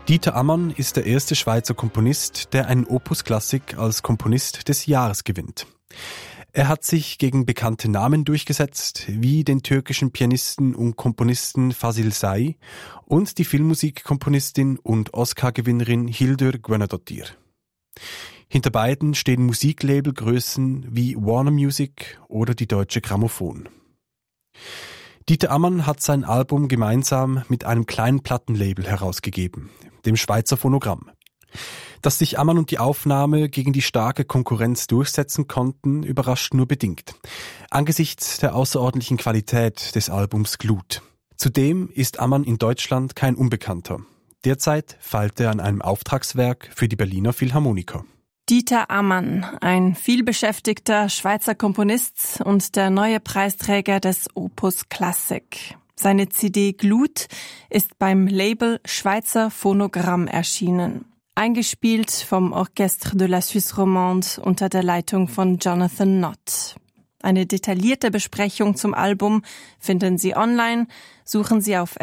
Dieter Ammann ist der erste Schweizer Komponist, der einen Opus Classic als Komponist des Jahres gewinnt. Er hat sich gegen bekannte Namen durchgesetzt, wie den türkischen Pianisten und Komponisten Fazil Say und die Filmmusikkomponistin und Oscar-Gewinnerin Hildur Guðnadóttir. Hinter beiden stehen Musiklabelgrößen wie Warner Music oder die Deutsche Grammophon. Dieter Ammann hat sein Album gemeinsam mit einem kleinen Plattenlabel herausgegeben, dem Schweizer Phonogramm. Dass sich Ammann und die Aufnahme gegen die starke Konkurrenz durchsetzen konnten, überrascht nur bedingt, angesichts der außerordentlichen Qualität des Albums Glut. Zudem ist Ammann in Deutschland kein Unbekannter. Derzeit feilt er an einem Auftragswerk für die Berliner Philharmoniker. Dieter Ammann, ein vielbeschäftigter Schweizer Komponist und der neue Preisträger des Opus Classic. Seine CD Glut ist beim Label Schweizer Phonogramm erschienen. Eingespielt vom Orchestre de la Suisse Romande unter der Leitung von Jonathan Nott. Eine detaillierte Besprechung zum Album finden Sie online. Suchen Sie auf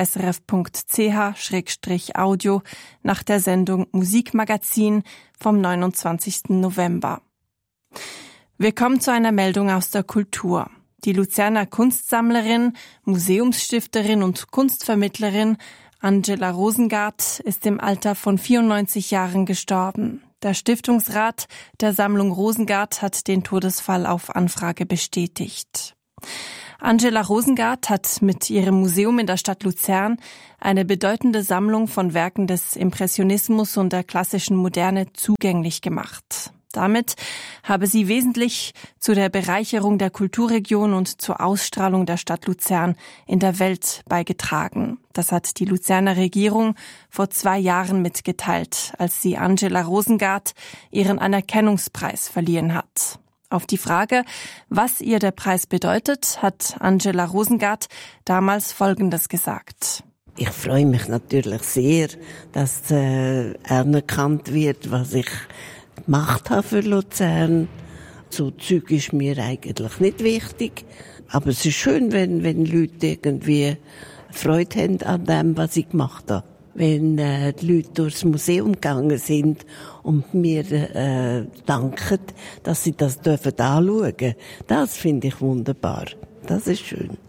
srf.ch/audio nach der Sendung Musikmagazin vom 29. November. Wir kommen zu einer Meldung aus der Kultur. Die Luzerner Kunstsammlerin, Museumsstifterin und Kunstvermittlerin Angela Rosengart ist im Alter von 94 Jahren gestorben. Der Stiftungsrat der Sammlung Rosengart hat den Todesfall auf Anfrage bestätigt. Angela Rosengart hat mit ihrem Museum in der Stadt Luzern eine bedeutende Sammlung von Werken des Impressionismus und der klassischen Moderne zugänglich gemacht. Damit habe sie wesentlich zu der Bereicherung der Kulturregion und zur Ausstrahlung der Stadt Luzern in der Welt beigetragen. Das hat die Luzerner Regierung vor 2 Jahren mitgeteilt, als sie Angela Rosengart ihren Anerkennungspreis verliehen hat. Auf die Frage, was ihr der Preis bedeutet, hat Angela Rosengart damals Folgendes gesagt. Ich freue mich natürlich sehr, dass anerkannt wird, was ich gemacht habe für Luzern. So Zeug ist mir eigentlich nicht wichtig. Aber es ist schön, wenn Leute irgendwie Freude haben an dem, was ich gemacht habe. Wenn die Leute durchs Museum gegangen sind und mir danken, dass sie das anschauen dürfen. Das finde ich wunderbar. Das ist schön.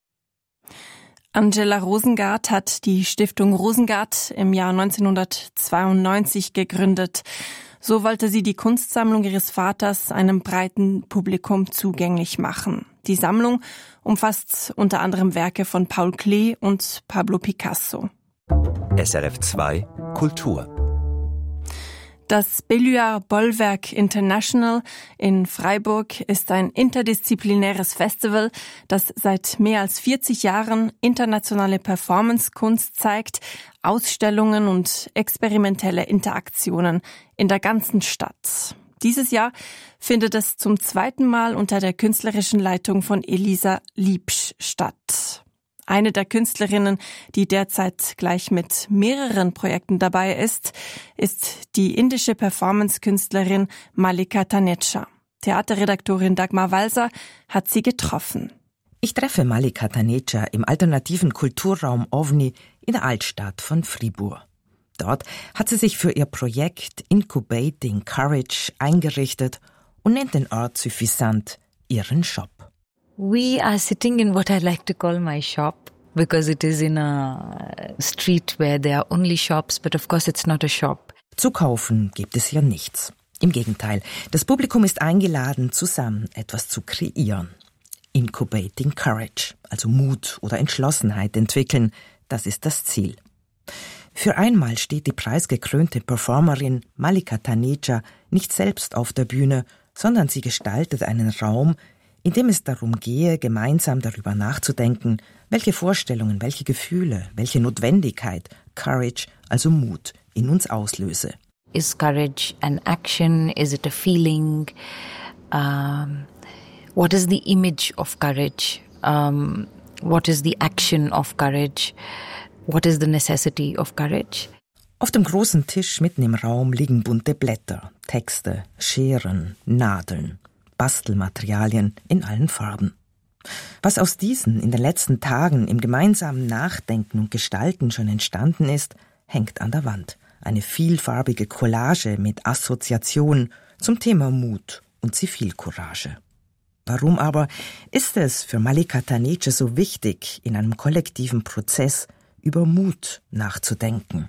Angela Rosengart hat die Stiftung Rosengart im Jahr 1992 gegründet. So wollte sie die Kunstsammlung ihres Vaters einem breiten Publikum zugänglich machen. Die Sammlung umfasst unter anderem Werke von Paul Klee und Pablo Picasso. SRF 2 Kultur. Das Belluard Bollwerk International in Freiburg ist ein interdisziplinäres Festival, das seit mehr als 40 Jahren internationale Performancekunst zeigt, Ausstellungen und experimentelle Interaktionen in der ganzen Stadt. Dieses Jahr findet es zum 2. Mal unter der künstlerischen Leitung von Elisa Liebsch statt. Eine der Künstlerinnen, die derzeit gleich mit mehreren Projekten dabei ist die indische Performance-Künstlerin Malika Taneja. Theaterredaktorin Dagmar Walser hat sie getroffen. Ich treffe Malika Taneja im alternativen Kulturraum OVNI in der Altstadt von Fribourg. Dort hat sie sich für ihr Projekt Incubating Courage eingerichtet und nennt den Ort suffisant ihren Shop. We are sitting in what I like to call my shop because it is in a street where there are only shops, but of course it's not a shop. Zu kaufen gibt es hier nichts. Im Gegenteil, das Publikum ist eingeladen, zusammen etwas zu kreieren. Incubating Courage, also Mut oder Entschlossenheit entwickeln, das ist das Ziel. Für einmal steht die preisgekrönte Performerin Malika Taneja nicht selbst auf der Bühne, sondern sie gestaltet einen Raum, in dem es darum gehe, gemeinsam darüber nachzudenken, welche Vorstellungen, welche Gefühle, welche Notwendigkeit Courage, also Mut, in uns auslöse. Is courage an action? Is it a feeling? What is the image of courage? What is the action of courage? What is the necessity of courage? Auf dem großen Tisch mitten im Raum liegen bunte Blätter, Texte, Scheren, Nadeln, Bastelmaterialien in allen Farben. Was aus diesen in den letzten Tagen im gemeinsamen Nachdenken und Gestalten schon entstanden ist, hängt an der Wand, eine vielfarbige Collage mit Assoziation zum Thema Mut und Zivilcourage. Warum aber ist es für Malika Taneja so wichtig, in einem kollektiven Prozess über Mut nachzudenken?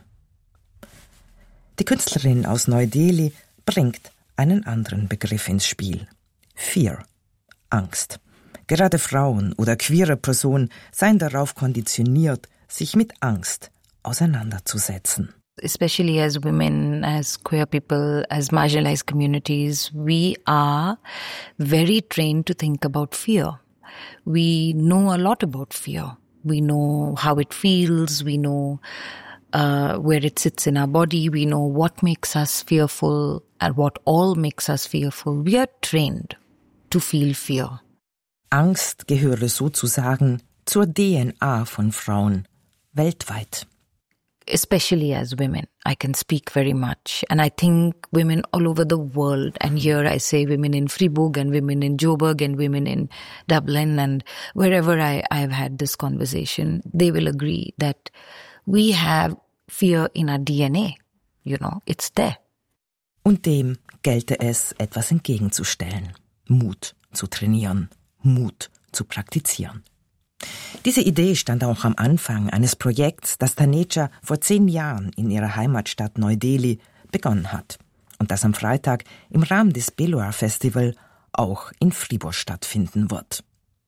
Die Künstlerin aus Neu-Delhi bringt einen anderen Begriff ins Spiel. Fear, Angst. Gerade Frauen oder queere Personen seien darauf konditioniert, sich mit Angst auseinanderzusetzen. Especially as women, as queer people, as marginalized communities, we are very trained to think about fear. We know a lot about fear. We know how it feels, we know where it sits in our body, we know what makes us fearful and what all makes us fearful. We are trained to feel fear. Angst gehöre sozusagen zur DNA von Frauen weltweit. Especially as women, I can speak very much. And I think women all over the world, and here I say women in Fribourg and women in Joburg and women in Dublin and wherever I've had this conversation, they will agree that we have fear in our DNA. You know, it's there. Und dem gelte es, etwas entgegenzustellen. Mut zu trainieren, Mut zu praktizieren. Diese Idee stand auch am Anfang eines Projekts, das Taneja vor 10 Jahren in ihrer Heimatstadt Neu-Delhi begonnen hat und das am Freitag im Rahmen des Belluar Festival auch in Fribourg stattfinden wird.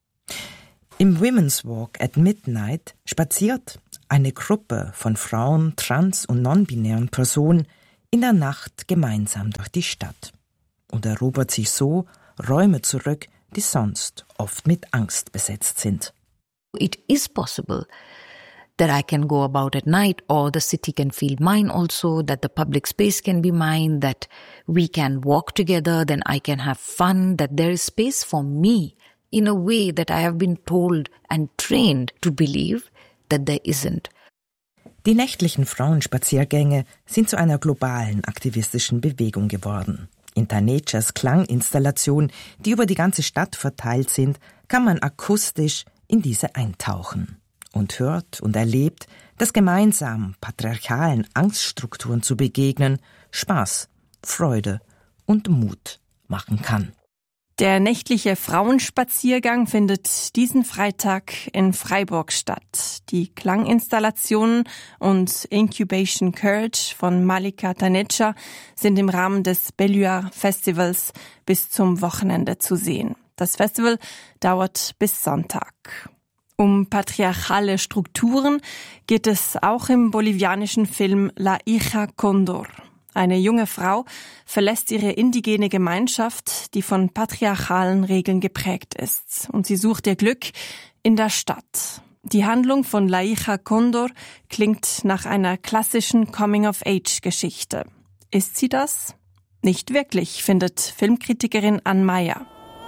Im Women's Walk at Midnight spaziert eine Gruppe von Frauen, trans- und non-binären Personen in der Nacht gemeinsam durch die Stadt und erobert sich so Räume zurück, die sonst oft mit Angst besetzt sind. It is possible that I can go about at night, or the city can feel mine also, that the public space can be mine, that we can walk together, then I can have fun, that there is space for me in a way that I have been told and trained to believe that there isn't. Die nächtlichen Frauenspaziergänge sind zu einer globalen aktivistischen Bewegung geworden. In Tanejas Klanginstallationen, die über die ganze Stadt verteilt sind, kann man akustisch in diese eintauchen und hört und erlebt, dass gemeinsam patriarchalen Angststrukturen zu begegnen Spaß, Freude und Mut machen kann. Der nächtliche Frauenspaziergang findet diesen Freitag in Freiburg statt. Die Klanginstallationen und Incubation Courage von Malika Taneja sind im Rahmen des Belluar Festivals bis zum Wochenende zu sehen. Das Festival dauert bis Sonntag. Um patriarchale Strukturen geht es auch im bolivianischen Film La Hija Condor. Eine junge Frau verlässt ihre indigene Gemeinschaft, die von patriarchalen Regeln geprägt ist, und sie sucht ihr Glück in der Stadt. Die Handlung von La Hija Condor klingt nach einer klassischen Coming-of-Age-Geschichte. Ist sie das? Nicht wirklich, findet Filmkritikerin Ann Meyer.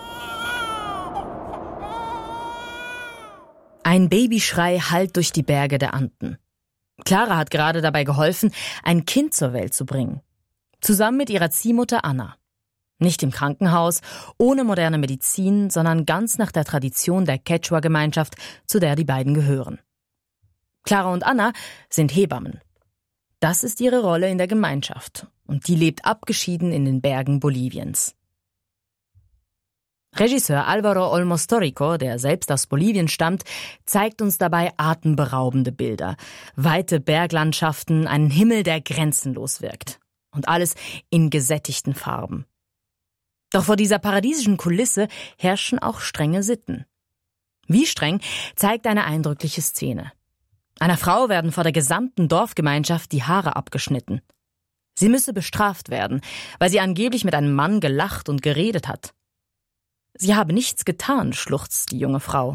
Ein Babyschrei hallt durch die Berge der Anden. Clara hat gerade dabei geholfen, ein Kind zur Welt zu bringen. Zusammen mit ihrer Ziehmutter Anna. Nicht im Krankenhaus, ohne moderne Medizin, sondern ganz nach der Tradition der Quechua-Gemeinschaft, zu der die beiden gehören. Clara und Anna sind Hebammen. Das ist ihre Rolle in der Gemeinschaft. Und die lebt abgeschieden in den Bergen Boliviens. Regisseur Álvaro Olmos Torrico, der selbst aus Bolivien stammt, zeigt uns dabei atemberaubende Bilder. Weite Berglandschaften, einen Himmel, der grenzenlos wirkt. Und alles in gesättigten Farben. Doch vor dieser paradiesischen Kulisse herrschen auch strenge Sitten. Wie streng, zeigt eine eindrückliche Szene. Einer Frau werden vor der gesamten Dorfgemeinschaft die Haare abgeschnitten. Sie müsse bestraft werden, weil sie angeblich mit einem Mann gelacht und geredet hat. Sie habe nichts getan, schluchzt die junge Frau.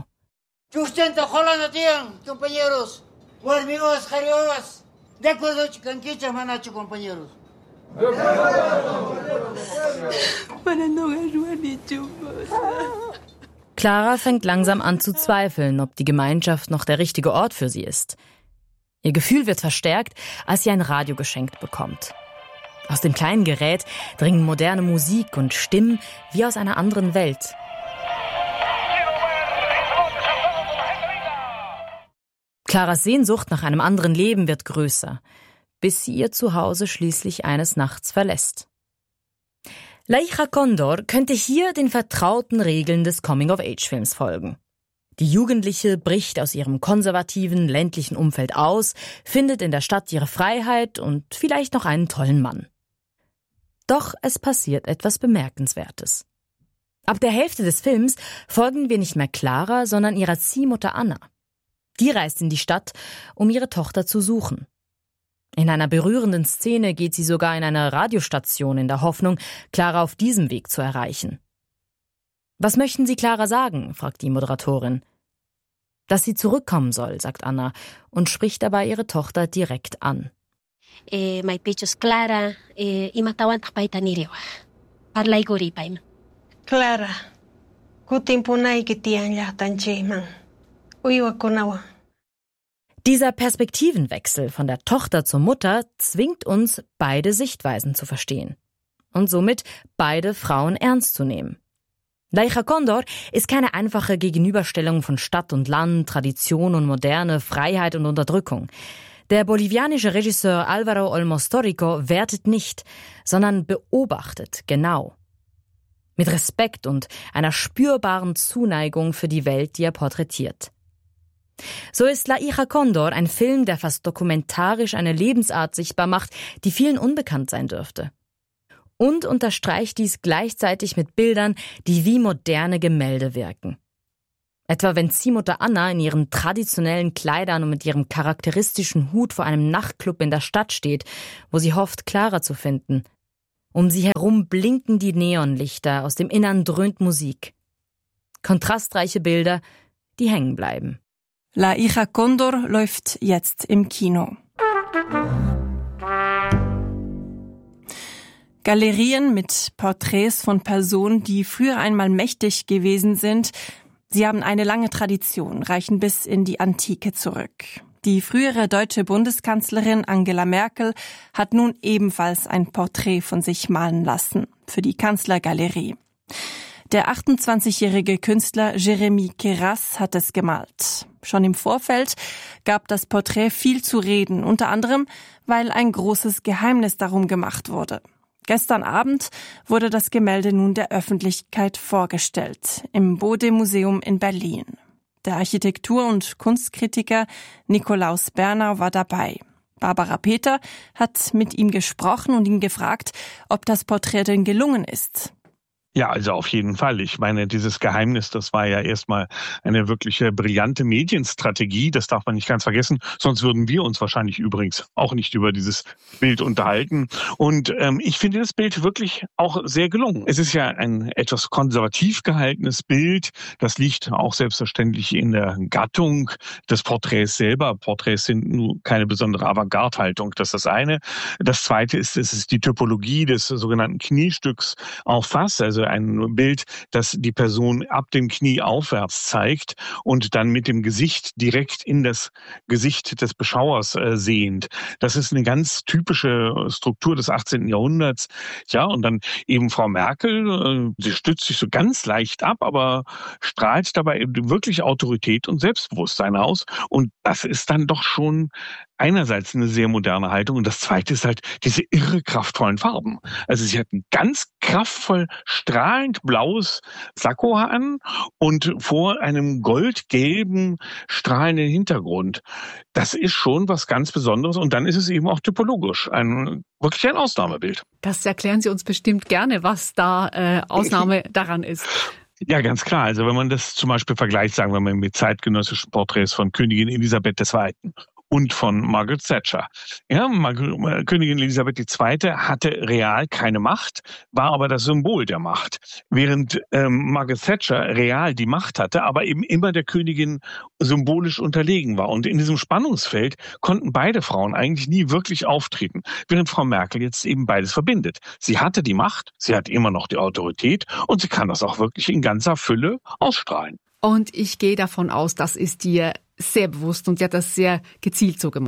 Clara fängt langsam an zu zweifeln, ob die Gemeinschaft noch der richtige Ort für sie ist. Ihr Gefühl wird verstärkt, als sie ein Radio geschenkt bekommt. Aus dem kleinen Gerät dringen moderne Musik und Stimmen wie aus einer anderen Welt. Claras Sehnsucht nach einem anderen Leben wird größer. bis sie ihr Zuhause schließlich eines Nachts verlässt. La hija Cóndor könnte hier den vertrauten Regeln des Coming-of-Age-Films folgen. Die Jugendliche bricht aus ihrem konservativen, ländlichen Umfeld aus, findet in der Stadt ihre Freiheit und vielleicht noch einen tollen Mann. Doch es passiert etwas Bemerkenswertes. Ab der Hälfte des Films folgen wir nicht mehr Clara, sondern ihrer Ziehmutter Anna. Die reist in die Stadt, um ihre Tochter zu suchen. In einer berührenden Szene geht sie sogar in eine Radiostation in der Hoffnung, Clara auf diesem Weg zu erreichen. »Was möchten Sie Clara sagen?« fragt die Moderatorin. »Dass sie zurückkommen soll«, sagt Anna und spricht dabei ihre Tochter direkt an. May pichos Clara, imatawan takpaitaniriwa. Parlay guripain. Clara, kutimpunay kitian yatan chemang. Uiwa kunawa. Dieser Perspektivenwechsel von der Tochter zur Mutter zwingt uns, beide Sichtweisen zu verstehen und somit beide Frauen ernst zu nehmen. La hija Cóndor ist keine einfache Gegenüberstellung von Stadt und Land, Tradition und Moderne, Freiheit und Unterdrückung. Der bolivianische Regisseur Álvaro Olmos Torrico wertet nicht, sondern beobachtet genau. Mit Respekt und einer spürbaren Zuneigung für die Welt, die er porträtiert. So ist La hija Cóndor ein Film, der fast dokumentarisch eine Lebensart sichtbar macht, die vielen unbekannt sein dürfte. Und unterstreicht dies gleichzeitig mit Bildern, die wie moderne Gemälde wirken. Etwa wenn Ziehmutter Anna in ihren traditionellen Kleidern und mit ihrem charakteristischen Hut vor einem Nachtclub in der Stadt steht, wo sie hofft, Clara zu finden. Um sie herum blinken die Neonlichter, aus dem Innern dröhnt Musik. Kontrastreiche Bilder, die hängen bleiben. La hija Cóndor läuft jetzt im Kino. Galerien mit Porträts von Personen, die früher einmal mächtig gewesen sind. Sie haben eine lange Tradition, reichen bis in die Antike zurück. Die frühere deutsche Bundeskanzlerin Angela Merkel hat nun ebenfalls ein Porträt von sich malen lassen für die Kanzlergalerie. Der 28-jährige Künstler Jérémy Queyras hat es gemalt. Schon im Vorfeld gab das Porträt viel zu reden, unter anderem, weil ein großes Geheimnis darum gemacht wurde. Gestern Abend wurde das Gemälde nun der Öffentlichkeit vorgestellt, im Bode-Museum in Berlin. Der Architektur- und Kunstkritiker Nikolaus Bernau war dabei. Barbara Peter hat mit ihm gesprochen und ihn gefragt, ob das Porträt denn gelungen ist. Ja, also auf jeden Fall. Ich meine, dieses Geheimnis, das war ja erstmal eine wirkliche brillante Medienstrategie. Das darf man nicht ganz vergessen. Sonst würden wir uns wahrscheinlich übrigens auch nicht über dieses Bild unterhalten. Und ich finde das Bild wirklich auch sehr gelungen. Es ist ja ein etwas konservativ gehaltenes Bild. Das liegt auch selbstverständlich in der Gattung des Porträts selber. Porträts sind nur keine besondere Avantgarde-Haltung. Das ist das eine. Das zweite ist, es ist die Typologie des sogenannten Kniestücks auf Fass. Also ein Bild, das die Person ab dem Knie aufwärts zeigt und dann mit dem Gesicht direkt in das Gesicht des Beschauers sehend. Das ist eine ganz typische Struktur des 18. Jahrhunderts. Ja, und dann eben Frau Merkel, sie stützt sich so ganz leicht ab, aber strahlt dabei wirklich Autorität und Selbstbewusstsein aus. Und das ist dann doch schon einerseits eine sehr moderne Haltung und das zweite ist halt diese irre kraftvollen Farben. Also sie hat ein ganz kraftvoll strahlend blaues Sakko an und vor einem goldgelben strahlenden Hintergrund. Das ist schon was ganz Besonderes und dann ist es eben auch typologisch wirklich ein Ausnahmebild. Das erklären Sie uns bestimmt gerne, was da Ausnahme daran ist. Ja, ganz klar. Also wenn man das zum Beispiel vergleicht, sagen wir mal mit zeitgenössischen Porträts von Königin Elisabeth II. Und von Margaret Thatcher. Ja, Königin Elisabeth II. Hatte real keine Macht, war aber das Symbol der Macht. Während Margaret Thatcher real die Macht hatte, aber eben immer der Königin symbolisch unterlegen war. Und in diesem Spannungsfeld konnten beide Frauen eigentlich nie wirklich auftreten, während Frau Merkel jetzt eben beides verbindet. Sie hatte die Macht, sie hat immer noch die Autorität und sie kann das auch wirklich in ganzer Fülle ausstrahlen. Und ich gehe davon aus, das ist dir sehr bewusst und sie hat das sehr gezielt so gemacht.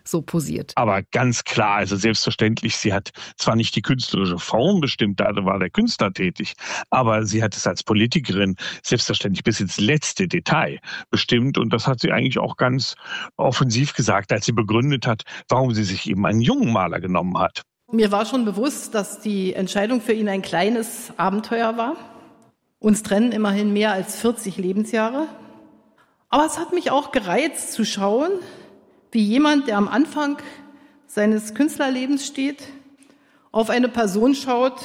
so posiert. Aber ganz klar, also selbstverständlich, sie hat zwar nicht die künstlerische Form bestimmt, da war der Künstler tätig, aber sie hat es als Politikerin selbstverständlich bis ins letzte Detail bestimmt. Und das hat sie eigentlich auch ganz offensiv gesagt, als sie begründet hat, warum sie sich eben einen jungen Maler genommen hat. Mir war schon bewusst, dass die Entscheidung für ihn ein kleines Abenteuer war. Uns trennen immerhin mehr als 40 Lebensjahre. Aber es hat mich auch gereizt zu schauen, wie jemand, der am Anfang seines Künstlerlebens steht, auf eine Person schaut,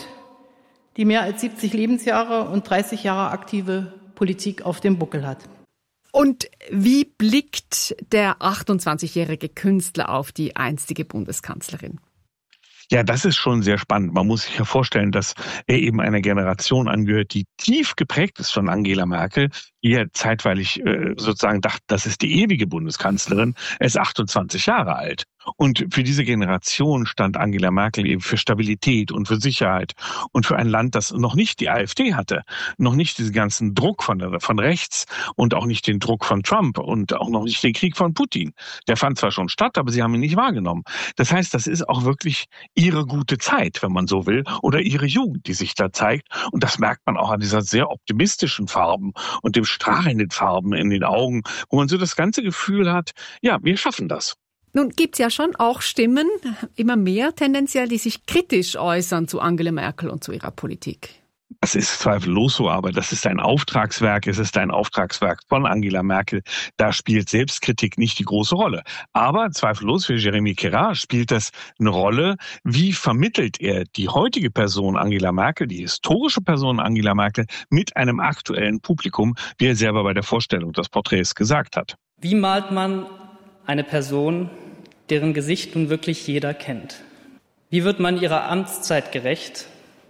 die mehr als 70 Lebensjahre und 30 Jahre aktive Politik auf dem Buckel hat. Und wie blickt der 28-jährige Künstler auf die einstige Bundeskanzlerin? Ja, das ist schon sehr spannend. Man muss sich ja vorstellen, dass er eben einer Generation angehört, die tief geprägt ist von Angela Merkel, die ja zeitweilig sozusagen dachte, das ist die ewige Bundeskanzlerin. Er ist 28 Jahre alt. Und für diese Generation stand Angela Merkel eben für Stabilität und für Sicherheit und für ein Land, das noch nicht die AfD hatte, noch nicht diesen ganzen Druck von rechts und auch nicht den Druck von Trump und auch noch nicht den Krieg von Putin. Der fand zwar schon statt, aber sie haben ihn nicht wahrgenommen. Das heißt, das ist auch wirklich ihre gute Zeit, wenn man so will, oder ihre Jugend, die sich da zeigt. Und das merkt man auch an dieser sehr optimistischen Farben und dem strahlenden Farben in den Augen, wo man so das ganze Gefühl hat, ja, wir schaffen das. Nun gibt's ja schon auch Stimmen, immer mehr tendenziell, die sich kritisch äußern zu Angela Merkel und zu ihrer Politik. Das ist zweifellos so, aber das ist ein Auftragswerk. Es ist ein Auftragswerk von Angela Merkel. Da spielt Selbstkritik nicht die große Rolle. Aber zweifellos für Jeremy Kera spielt das eine Rolle. Wie vermittelt er die heutige Person Angela Merkel, die historische Person Angela Merkel, mit einem aktuellen Publikum, wie er selber bei der Vorstellung des Porträts gesagt hat? Wie malt man eine Person, deren Gesicht nun wirklich jeder kennt? Wie wird man ihrer Amtszeit gerecht,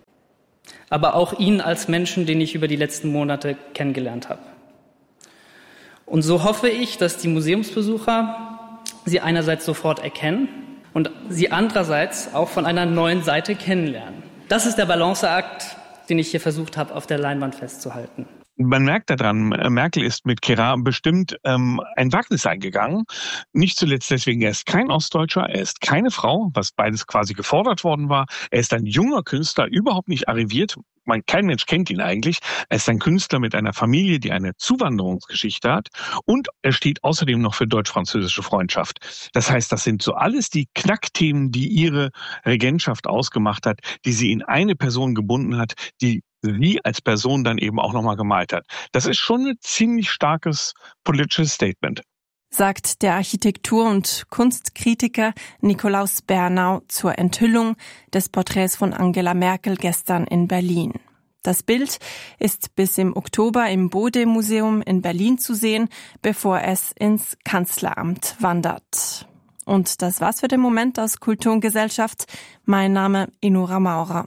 aber auch ihn als Menschen, den ich über die letzten Monate kennengelernt habe? Und so hoffe ich, dass die Museumsbesucher sie einerseits sofort erkennen und sie andererseits auch von einer neuen Seite kennenlernen. Das ist der Balanceakt, den ich hier versucht habe, auf der Leinwand festzuhalten. Man merkt daran, Merkel ist mit Kera bestimmt ein Wagnis eingegangen. Nicht zuletzt deswegen, er ist kein Ostdeutscher, er ist keine Frau, was beides quasi gefordert worden war. Er ist ein junger Künstler, überhaupt nicht arriviert. Kein Mensch kennt ihn eigentlich. Er ist ein Künstler mit einer Familie, die eine Zuwanderungsgeschichte hat. Und er steht außerdem noch für deutsch-französische Freundschaft. Das heißt, das sind so alles die Knackthemen, die ihre Regentschaft ausgemacht hat, die sie in eine Person gebunden hat, die sie als Person dann eben auch nochmal gemalt hat. Das ist schon ein ziemlich starkes politisches Statement. Sagt der Architektur- und Kunstkritiker Nikolaus Bernau zur Enthüllung des Porträts von Angela Merkel gestern in Berlin. Das Bild ist bis im Oktober im Bode-Museum in Berlin zu sehen, bevor es ins Kanzleramt wandert. Und das war's für den Moment aus Kultur und Gesellschaft. Mein Name Inura Maurer.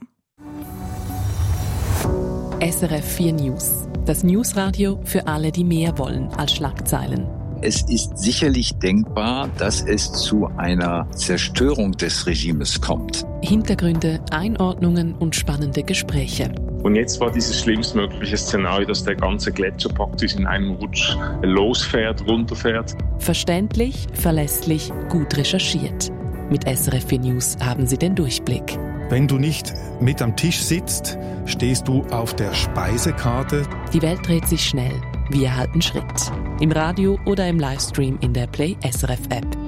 SRF 4 News. Das Newsradio für alle, die mehr wollen als Schlagzeilen. Es ist sicherlich denkbar, dass es zu einer Zerstörung des Regimes kommt. Hintergründe, Einordnungen und spannende Gespräche. Und jetzt war dieses schlimmstmögliche Szenario, dass der ganze Gletscher praktisch in einem Rutsch losfährt, runterfährt. Verständlich, verlässlich, gut recherchiert. Mit SRF 4 News haben Sie den Durchblick. Wenn du nicht mit am Tisch sitzt, stehst du auf der Speisekarte. Die Welt dreht sich schnell. Wir halten Schritt. Im Radio oder im Livestream in der Play SRF App.